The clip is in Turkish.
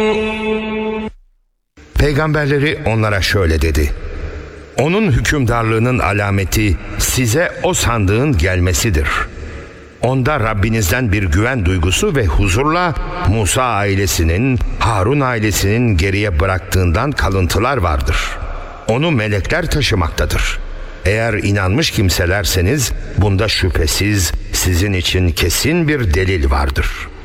Peygamberleri onlara şöyle dedi: Onun hükümdarlığının alameti size o sandığın gelmesidir. Onda Rabbinizden bir güven duygusu ve huzurla Musa ailesinin, Harun ailesinin geriye bıraktığından kalıntılar vardır. Onu melekler taşımaktadır. Eğer inanmış kimselerseniz bunda şüphesiz sizin için kesin bir delil vardır.